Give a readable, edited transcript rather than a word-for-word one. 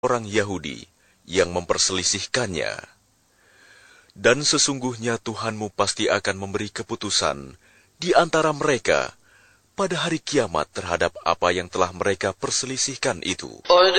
orang Yahudi yang memperselisihkannya. Dan sesungguhnya Tuhanmu pasti akan memberi keputusan di antara mereka pada hari kiamat terhadap apa yang telah mereka perselisihkan itu.